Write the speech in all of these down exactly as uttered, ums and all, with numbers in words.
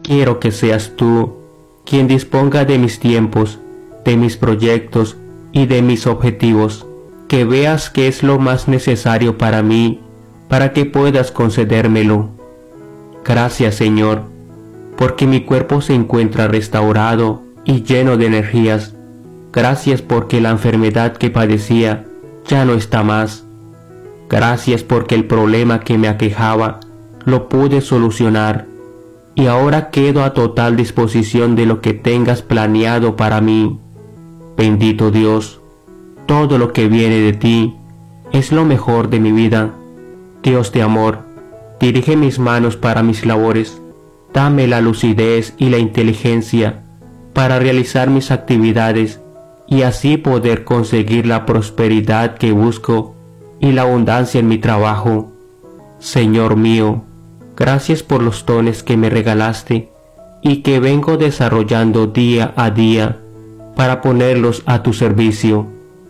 quiero que seas tú quien disponga de mis tiempos, de mis proyectos y de mis objetivos, que veas qué es lo más necesario para mí, para que puedas concedérmelo. Gracias, Señor, porque mi cuerpo se encuentra restaurado y lleno de energías. Gracias porque la enfermedad que padecía ya no está más. Gracias porque el problema que me aquejaba lo pude solucionar y ahora quedo a total disposición de lo que tengas planeado para mí. Bendito Dios, todo lo que viene de ti es lo mejor de mi vida. Dios de amor, dirige mis manos para mis labores. Dame la lucidez y la inteligencia para realizar mis actividades y así poder conseguir la prosperidad que busco y la abundancia en mi trabajo. Señor mío, gracias por los dones que me regalaste y que vengo desarrollando día a día para ponerlos a tu servicio.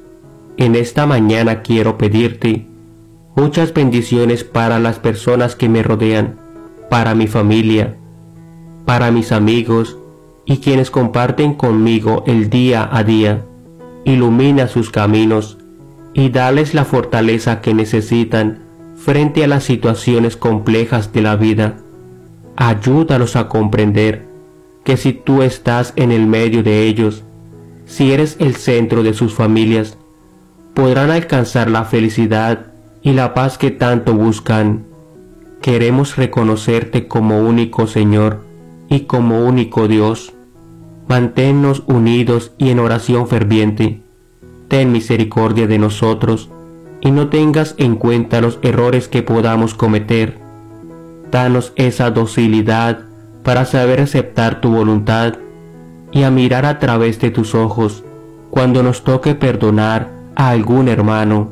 En esta mañana quiero pedirte muchas bendiciones para las personas que me rodean, para mi familia, para mis amigos y quienes comparten conmigo el día a día. Ilumina sus caminos y dales la fortaleza que necesitan frente a las situaciones complejas de la vida. Ayúdalos a comprender que si tú estás en el medio de ellos, si eres el centro de sus familias, podrán alcanzar la felicidad y la paz que tanto buscan. Queremos reconocerte como único Señor y como único Dios. Manténnos unidos y en oración ferviente. Ten misericordia de nosotros y no tengas en cuenta los errores que podamos cometer. Danos esa docilidad para saber aceptar tu voluntad y a mirar a través de tus ojos cuando nos toque perdonar a algún hermano.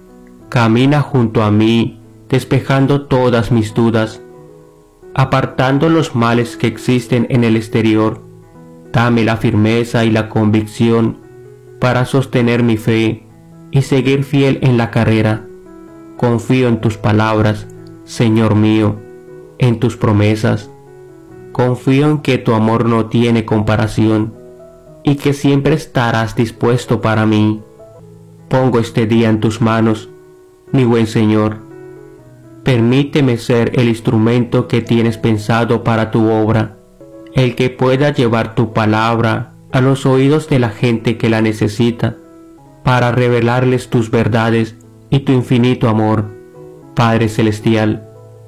Camina junto a mí, despejando todas mis dudas, apartando los males que existen en el exterior. Dame la firmeza y la convicción para sostener mi fe y seguir fiel en la carrera. Confío en tus palabras, Señor mío, en tus promesas. Confío en que tu amor no tiene comparación y que siempre estarás dispuesto para mí. Pongo este día en tus manos, mi buen Señor. Permíteme ser el instrumento que tienes pensado para tu obra, el que pueda llevar tu palabra a los oídos de la gente que la necesita, para revelarles tus verdades y tu infinito amor. Padre Celestial,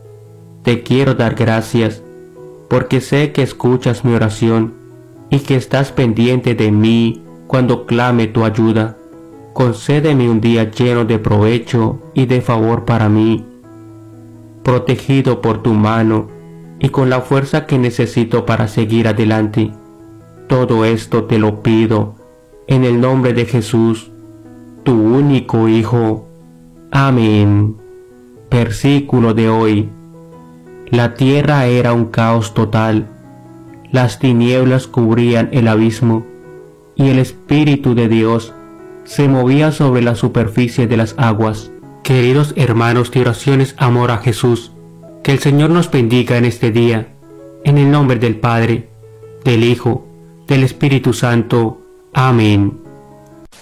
te quiero dar gracias, porque sé que escuchas mi oración y que estás pendiente de mí cuando clame tu ayuda. Concédeme un día lleno de provecho y de favor para mí, protegido por tu mano y con la fuerza que necesito para seguir adelante. Todo esto te lo pido en el nombre de Jesús, tu único Hijo. Amén. Versículo de hoy. La tierra era un caos total, las tinieblas cubrían el abismo, y el Espíritu de Dios se movía sobre la superficie de las aguas. Queridos hermanos de oraciones amor a Jesús, que el Señor nos bendiga en este día, en el nombre del Padre, del Hijo, del Espíritu Santo. Amén.